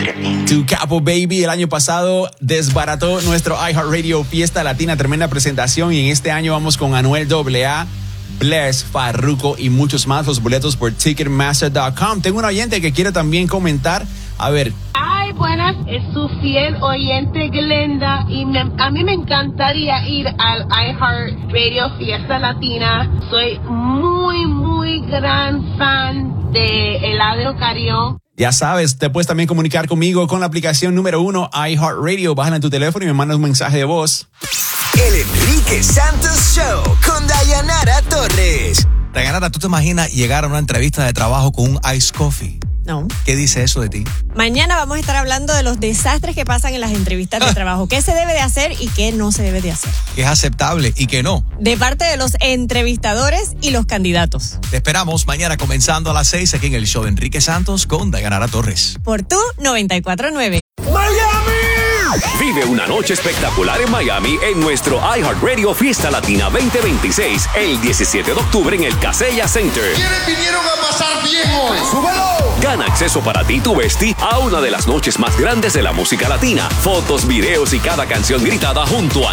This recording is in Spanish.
Tu Capo Baby el año pasado desbarató nuestro iHeartRadio Fiesta Latina, tremenda presentación, y en este año vamos con Anuel AA, Bless, Farruko y muchos más. Los boletos por Ticketmaster.com. Tengo un oyente que quiere también comentar. A ver. Ay, buenas, es su fiel oyente Glenda y a mí me encantaría ir al iHeartRadio Fiesta Latina. Soy muy gran fan de Eladio Carrión. Ya sabes, te puedes también comunicar conmigo con la aplicación número 1 iHeartRadio. Bájala en tu teléfono y me mandas un mensaje de voz. El Enrique Santos Show con Dayanara Torres. Dayanara, ¿tú te imaginas llegar a una entrevista de trabajo con un iced coffee? No. ¿Qué dice eso de ti? Mañana vamos a estar hablando de los desastres que pasan en las entrevistas de trabajo. ¿Qué se debe de hacer y qué no se debe de hacer? ¿Qué es aceptable y qué no? De parte de los entrevistadores y los candidatos. Te esperamos mañana comenzando a las 6 aquí en el show de Enrique Santos con Dayanara Torres. Por tu 94.9. Vive una noche espectacular en Miami en nuestro iHeartRadio Fiesta Latina 2026 el 17 de octubre en el Kaseya Center. ¿Quiénes vinieron a pasar bien hoy? ¡Súbelo! Gana acceso para ti y tu bestie a una de las noches más grandes de la música latina. Fotos, videos y cada canción gritada junto a